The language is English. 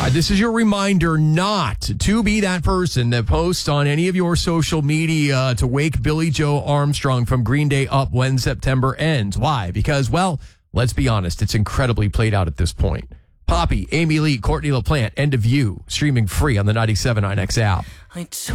This is your reminder not to be that person that posts on any of your social media to wake Billy Joe Armstrong from Green Day up when September ends. Why? Because, well, let's be honest, it's incredibly played out at this point. Poppy, Amy Lee, Courtney LaPlante, End of You, streaming free on the 97.9 X app.